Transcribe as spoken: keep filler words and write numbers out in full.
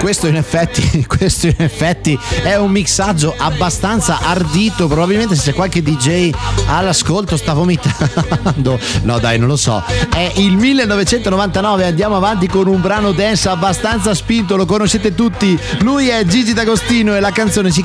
questo in effetti questo in effetti è un mixaggio abbastanza ardito. Probabilmente se c'è qualche D J all'ascolto sta vomitando. No dai, non lo so. È il millenovecentonovantanove, andiamo avanti con un brano dance abbastanza spinto, lo conoscete tutti. Lui è Gigi D'Agostino e la canzone si